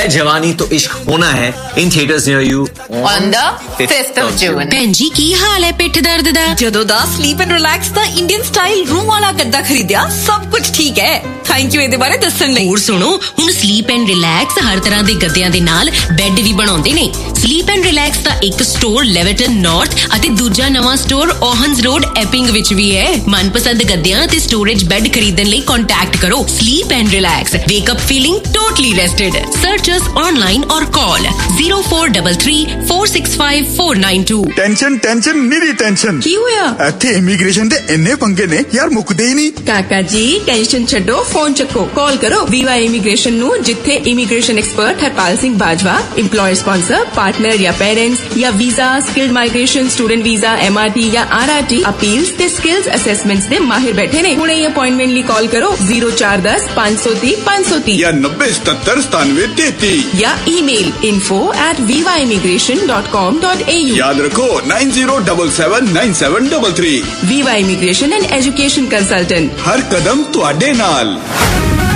है जवानी तो इश्क होना है in theaters near you on the 5th of June। ਭੈਣ ਜੀ ਕੀ ਹਾਲ ਹੈ ਪਿੱਠ ਦਰਦ ਦਾ? ਜਦੋਂ ਦਾ sleep and relax the Indian style room ਵਾਲਾ ਗੱਦਾ ਖਰੀਦਿਆ ਸਭ ਕੁਝ ਠੀਕ ਹੈ। ਥੈਂਕ ਯੂ ਇਹਦੇ ਬਾਰੇ ਦੱਸਣ ਲਈ। ਹੋਰ ਸੁਣੋ, ਹੁਣ ਸਲੀਪ ਐਂਡ ਰਿਲੈਕਸ ਹਰ ਤਰ੍ਹਾਂ ਦੇ ਗੱਦਿਆਂ ਦੇ ਨਾਲ ਬੈੱਡ ਵੀ ਬਣਾਉਂਦੇ ਨੇ। ਸਲੀਪ ਐਂਡ ਰਿਲੈਕਸ ਦਾ ਇੱਕ ਸਟੋਰ ਲੈਵਰਟਨ ਨਾਰਥ ਅਤੇ ਦੂਜਾ ਨਵਾਂ ਸਟੋਰ ਓਹਨਸ ਰੋਡ ਐਪਿੰਗ ਵਿੱਚ ਵੀ ਹੈ। ਮਨਪਸੰਦ ਗੱਦਿਆਂ ਤੇ ਸਟੋਰੇਜ ਬੈੱਡ ਖਰੀਦਣ ਲਈ ਕੰਟੈਕਟ ਕਰੋ sleep and relax. ਵੇਕ up feeling totally ਰੈਸਟਡ। Search us online ਔਰ ਕਾਲ 0433 465 492। Tension ਨਿਰੀ tension. ਕੀ ਹੋਇਆ? ਇੱਥੇ ਇਮੀਗ੍ਰੇਸ਼ਨ ਦੇ ਇੰਨੇ ਪੰਗੇ ਨੇ ਯਾਰ, ਮੁੱਕਦੇ ਹੀ ਨਹੀਂ। ਕਾਕਾ ਜੀ ਟੈਨਸ਼ਨ ਛੱਡੋ, ਫੋਨ ਚੱਕੋ, ਕਾਲ ਕਰੋ VY ਇਮੀਗ੍ਰੇਸ਼ਨ ਨੂੰ, ਜਿੱਥੇ immigration expert Harpal Singh Bajwa employer sponsor partner ਜਾਂ ਪੇਰੈਂਟਸ ਜਾਂ visa, skilled migration, student visa, MRT ਜਾਂ RRT ਅਪੀਲਸ ਤੇ ਸਕਿਲਸ ਅਸੈਸਮੈਂਟਸ ਦੇ ਮਾਹਿਰ ਬੈਠੇ ਨੇ। ਹੁਣੇ ਹੀ ਅਪਾਇੰਟਮੈਂਟ ਲਈ ਕਾਲ ਕਰੋ 0410 530 530 ਜਾਂ 9077 9733 ਜਾਂ ਈਮੇਲ info@vyimmigration.com.au। याद रखो 90779733। VY immigration and education consultant, हर कदम तुहाडे नाल।